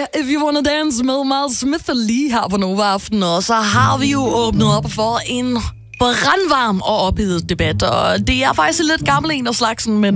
If You Wanna Dance med Miles Smith lige her på Nova Aften. Og så har vi jo åbnet op for en brandvarm og ophedet debat. Og det er faktisk en lidt gammel en af slagsen, men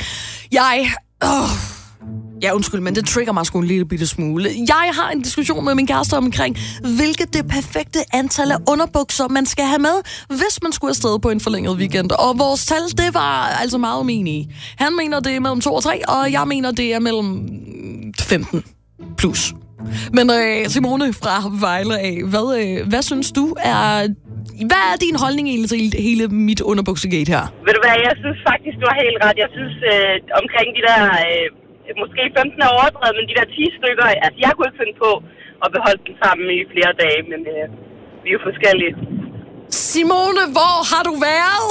Ja, undskyld, men det trigger mig sgu en lille bitte smule. Jeg har en diskussion med min kæreste omkring, hvilket det perfekte antal af underbukser, man skal have med, hvis man skulle afsted på en forlænget weekend. Og vores tal, det var altså meget uenige. Han mener, det er mellem 2 og 3, og jeg mener, det er mellem 15 plus. Men Simone fra Vejle af, hvad synes du er... Hvad er din holdning egentlig til hele mit underbuksegate her? Ved du hvad, jeg synes faktisk, du har helt ret. Jeg synes omkring de der... måske 15 er overdrevet, men de der 10 stykker, altså jeg kunne ikke finde på at beholde dem sammen i flere dage, men vi er jo forskellige. Simone, hvor har du været?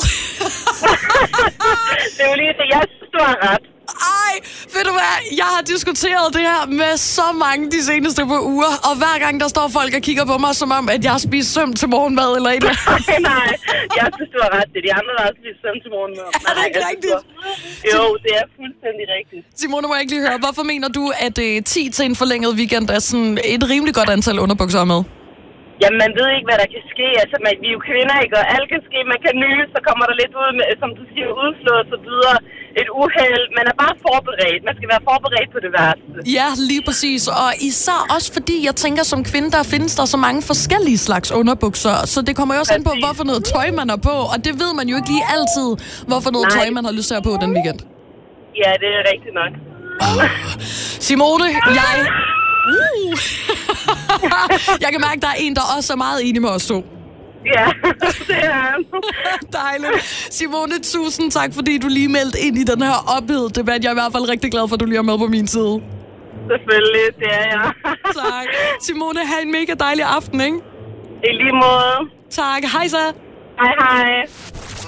Det er jo lige det, jeg synes, du har ret. Ej, ved du hvad, jeg har diskuteret det her med så mange de seneste par uger, og hver gang der står folk og kigger på mig, som om, at jeg har spist søm til morgenmad eller et eller andet. Nej, jeg synes, du har ret. Det er de andre, der har spist søm til morgenmad. Er det ikke rigtigt? Jo, det er fuldstændig rigtigt. Simone, må jeg ikke lige høre, hvorfor mener du, at 10 til en forlænget weekend er sådan et rimelig godt antal underbukser med? Jamen, man ved ikke, hvad der kan ske. Altså, vi er jo kvinder, ikke? Og alt kan ske. Man kan nyse, så kommer der lidt ud med, som du siger, udslået og så videre. Et uheld. Man er bare forberedt. Man skal være forberedt på det værste. Ja, lige præcis. Og især også fordi, jeg tænker, som kvinde, der findes der så mange forskellige slags underbukser. Så det kommer jo også an på, hvorfor noget tøj man er på. Og det ved man jo ikke lige altid, hvorfor noget tøj man har lyst til at på den weekend. Ja, det er rigtigt nok. Simone, jeg kan mærke, der er en, der også er meget enig med os to. Ja, det er dejligt. Simone, tusind tak, fordi du lige meldte ind i den her ophedede debat. Jeg er i hvert fald rigtig glad for, at du lige er med på min side. Selvfølgelig, det er jeg. Tak. Simone, have en mega dejlig aften, ikke? I lige måde. Tak. Hej så. Hej, hej.